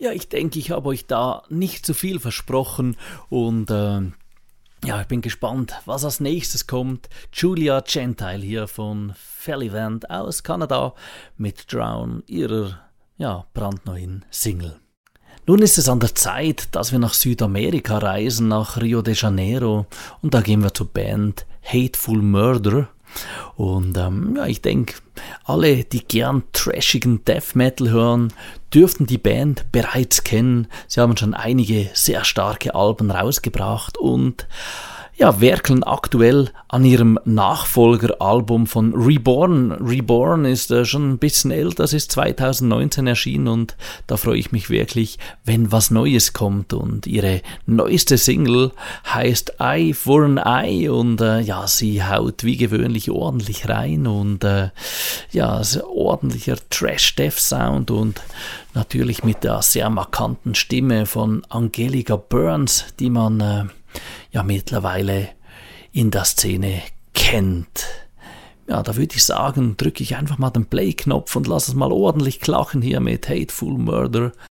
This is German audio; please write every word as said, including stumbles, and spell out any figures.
Ja, ich denke, ich habe euch da nicht zu viel versprochen und äh, ja, ich bin gespannt, was als nächstes kommt. Julia Gentile hier von Fellivant aus Kanada mit Drown, ihrer ja, brandneuen Single. Nun ist es an der Zeit, dass wir nach Südamerika reisen, nach Rio de Janeiro, und da gehen wir zur Band Hateful Murder. Und ähm, ja, ich denke, alle, die gern trashigen Death Metal hören, dürften die Band bereits kennen. Sie haben schon einige sehr starke Alben rausgebracht und ja, werkeln aktuell an ihrem Nachfolgeralbum von Reborn. Reborn ist äh, schon ein bisschen älter, das ist zwanzig neunzehn erschienen und da freue ich mich wirklich, wenn was Neues kommt. Und ihre neueste Single heißt Eye for an Eye und äh, ja, sie haut wie gewöhnlich ordentlich rein und äh, ja, es ist ein ordentlicher Trash-Death-Sound und natürlich mit der sehr markanten Stimme von Angelika Burns, die man äh, ja mittlerweile in der Szene kennt. Ja, da würde ich sagen, drücke ich einfach mal den Play-Knopf und lass es mal ordentlich klachen hier mit Hateful Murder